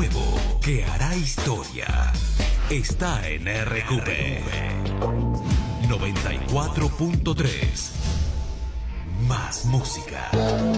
nuevo que hará historia. Está en RQP 94.3. Más música.